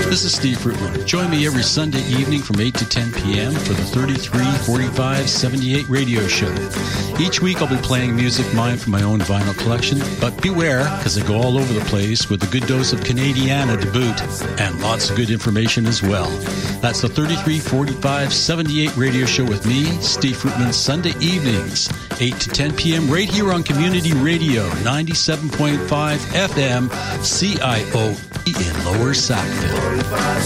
This is Steve Fruitland. Join me every Sunday evening from 8 to 10 p.m. for the 334578 radio show. Each week I'll be playing music mine from my own vinyl collection, but beware, because I go all over the place with a good dose of Canadiana to boot, and lots of good information as well. That's the 334578 radio show with me, Steve Fruitland, Sunday evenings, 8 to 10 p.m. right here on Community Radio, 97.5 FM, CIOE in Lower Sackville.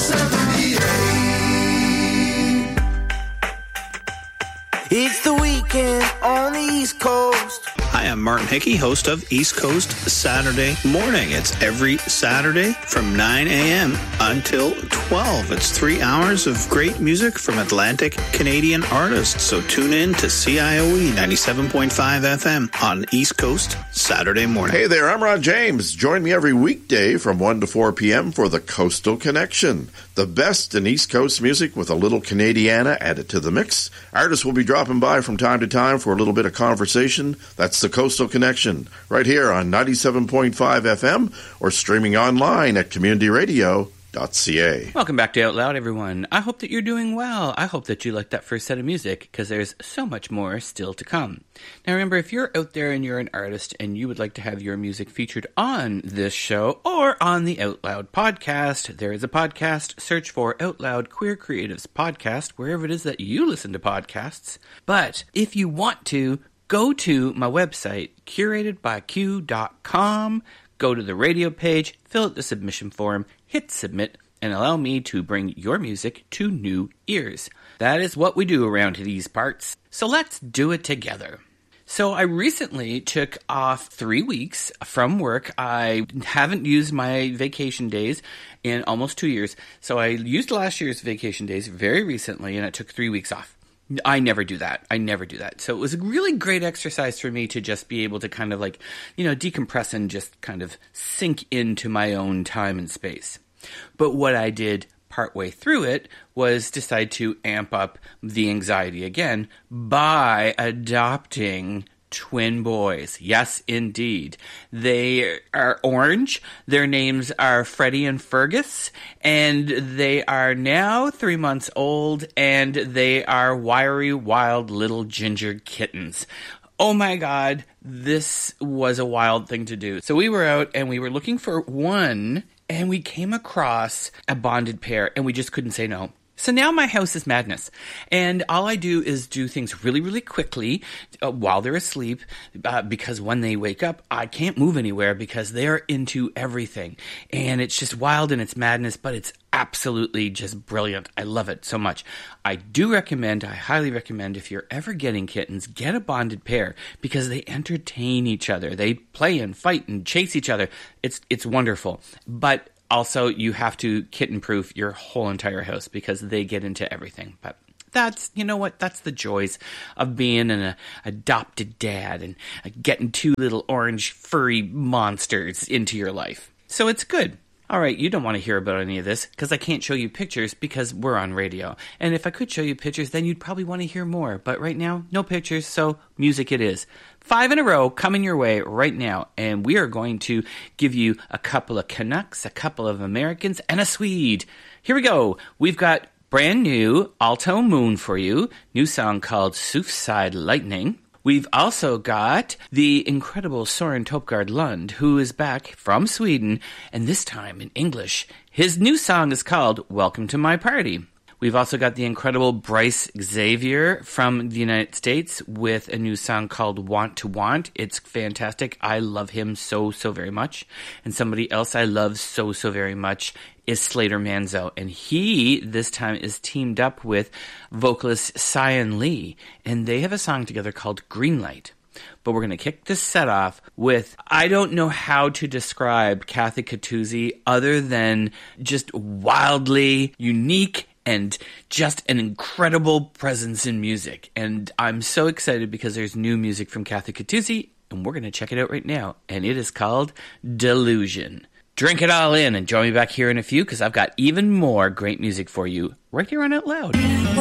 It's the weekend on the East Coast. Hi, I'm Martin Hickey, host of East Coast Saturday Morning. It's every Saturday from 9 a.m. until 12. It's 3 hours of great music from Atlantic Canadian artists. So tune in to CIOE 97.5 FM on East Coast Saturday Morning. Hey there, I'm Ron James. Join me every weekday from 1 to 4 p.m. for the Coastal Connection. The best in East Coast music with a little Canadiana added to the mix. Artists will be dropping by from time to time for a little bit of conversation. That's the Coastal Connection, right here on 97.5 FM or streaming online at communityradio.ca. Welcome back to Out Loud, everyone. I hope that you're doing well. I hope that you liked that first set of music, because there's so much more still to come. Now remember, if you're out there and you're an artist and you would like to have your music featured on this show or on the Out Loud podcast, there is a podcast. Search for Out Loud Queer Creatives Podcast wherever it is that you listen to podcasts. But if you want to, go to my website, curatedbyq.com, go to the radio page, fill out the submission form, hit submit, and allow me to bring your music to new ears. That is what we do around these parts. So let's do it together. So I recently took off 3 weeks from work. I haven't used my vacation days in almost 2 years. So I used last year's vacation days very recently, and I took 3 weeks off. I never do that. So it was a really great exercise for me to just be able to kind of decompress and just kind of sink into my own time and space. But what I did partway through it was decide to amp up the anxiety again by adopting twin boys. Yes, indeed. They are orange. Their names are Freddie and Fergus, and they are now 3 months old, and they are wiry, wild little ginger kittens. Oh my God, this was a wild thing to do. So we were out and we were looking for one, and we came across a bonded pair, and we just couldn't say no. So now my house is madness, and all I do is do things really, really quickly while they're asleep, because when they wake up, I can't move anywhere because they're into everything, and it's just wild and it's madness, but it's absolutely just brilliant. I love it so much. I highly recommend, if you're ever getting kittens, get a bonded pair, because they entertain each other. They play and fight and chase each other. It's wonderful, but also, you have to kitten-proof your whole entire house because they get into everything. But that's the joys of being an adopted dad and getting two little orange furry monsters into your life. So it's good. All right, you don't want to hear about any of this because I can't show you pictures because we're on radio. And if I could show you pictures, then you'd probably want to hear more. But right now, no pictures, so music it is. 5 in a row coming your way right now. And we are going to give you a couple of Canucks, a couple of Americans, and a Swede. Here we go. We've got brand new Alto Moon for you. New song called Soothside Lightning. We've also got the incredible Soren Topgard Lund, who is back from Sweden, and this time in English. His new song is called Welcome to My Party. We've also got the incredible Bryce Xavier from the United States with a new song called Want to Want. It's fantastic. I love him so, so very much. And somebody else I love so, so very much is Slater Manzo. And he, this time, is teamed up with vocalist Cyan Lee. And they have a song together called Greenlight. But we're going to kick this set off with, I don't know how to describe Kathy Catuzzi other than just wildly unique and just an incredible presence in music. And I'm so excited because there's new music from Kathy Catuzzi, and we're going to check it out right now. And it is called Delusion. Drink it all in and join me back here in a few, because I've got even more great music for you right here on Out Loud.